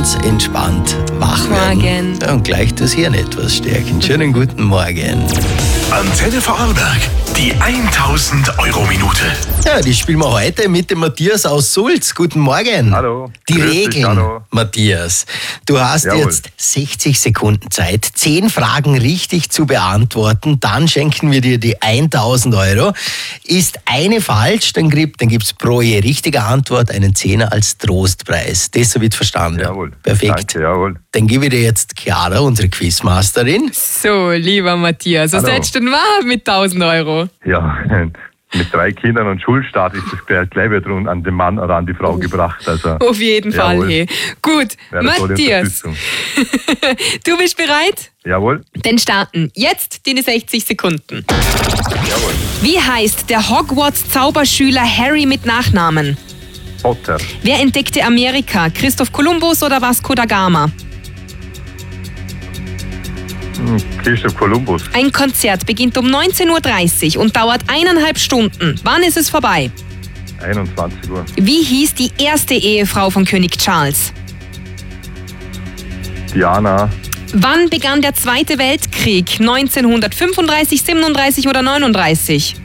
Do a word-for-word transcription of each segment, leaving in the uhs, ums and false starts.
ganz entspannt wach werden. Morgen. Ja, und gleich das Hirn etwas stärken. Schönen guten Morgen. Antenne Vorarlberg, die tausend Euro Minute. Ja, die spielen wir heute mit dem Matthias aus Sulz. Guten Morgen. Hallo. Die Grüß dich, Regeln, hallo. Matthias. Du hast Jawohl. jetzt sechzig Sekunden Zeit, zehn Fragen richtig zu beantworten. Dann schenken wir dir die tausend Euro. Ist eine falsch, dann gibt es pro je richtige Antwort einen Zehner als Trostpreis. Das so wird verstanden. Jawohl. Perfekt. Danke, jawohl. Dann gebe ich dir jetzt Chiara, unsere Quizmasterin. So, lieber Matthias, was Hallo. hättest du denn wahr mit tausend Euro? Ja, mit drei Kindern und Schulstart ist das gleich, gleich wieder drum an den Mann oder an die Frau gebracht. Also, Auf jeden Fall, Jawohl. hey. Gut, wäre eine tolle Matthias, Unterstützung. du bist bereit? Jawohl. Dann starten jetzt deine sechzig Sekunden. Jawohl. Wie heißt der Hogwarts-Zauberschüler Harry mit Nachnamen? Potter. Wer entdeckte Amerika? Christoph Kolumbus oder Vasco da Gama? Hm, Christoph Kolumbus. Ein Konzert beginnt um neunzehn Uhr dreißig und dauert eineinhalb Stunden. Wann ist es vorbei? einundzwanzig Uhr. Wie hieß die erste Ehefrau von König Charles? Diana. Wann begann der Zweite Weltkrieg? neunzehnhundertfünfunddreißig, siebenunddreißig oder neununddreißig?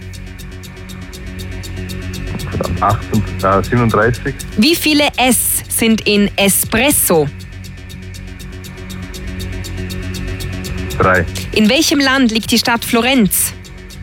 Verdammt, achtzehn, äh, siebenunddreißig. Wie viele S sind in Espresso? drei. In welchem Land liegt die Stadt Florenz?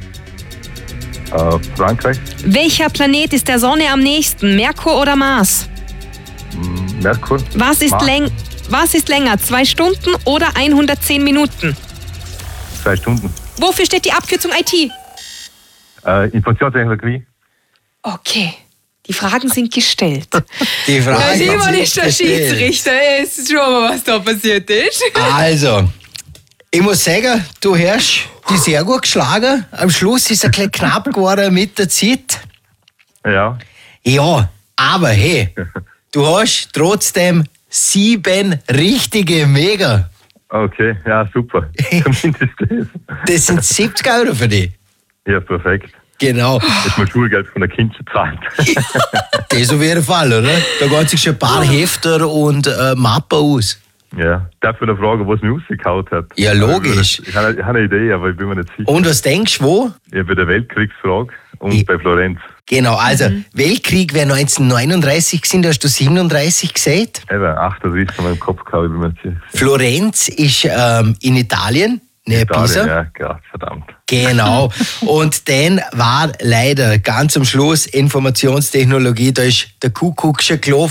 Äh, Frankreich. Welcher Planet ist der Sonne am nächsten? Merkur oder Mars? Hm, Merkur. Was ist, Mars. läng was ist länger? Zwei Stunden oder hundertzehn Minuten? Zwei Stunden. Wofür steht die Abkürzung I T? Äh, Informationstechnologie. Okay, die Fragen sind gestellt. Die Frage Der Simon hat sich ist der gestellt. Schiedsrichter. Es ist schon mal, was da passiert ist. Also, ich muss sagen, du hast die sehr gut geschlagen. Am Schluss ist es ein bisschen knapp geworden mit der Zeit. Ja. Ja, aber hey, du hast trotzdem sieben richtige Mega. Okay, ja, super. Zumindest das. Das sind siebzig Euro für dich. Ja, perfekt. Genau, Das ist mein Schulgeld von der Kind gezahlt. das auf jeden Fall, oder? Da geht sich schon ein paar Hefter und äh, Mappen aus. Ja, darf ich noch fragen, was mich rausgehauen hat? Ja, logisch. Ich habe, ich habe eine Idee, aber ich bin mir nicht sicher. Und was denkst du, wo? Ja, bei der Weltkriegsfrage und Ich- bei Florenz. Genau, also Weltkrieg wäre neunzehnhundertneununddreißig gewesen, da hast du siebenunddreißig gesagt. Eben, achtunddreißig haben wir im Kopf gehabt, ich bin mir nicht sicher. Florenz ist ähm, in Italien, nähe Pisa. Ja, Gott, verdammt. Genau. Und dann war leider ganz am Schluss Informationstechnologie, da ist der Kuckuck schon gelaufen.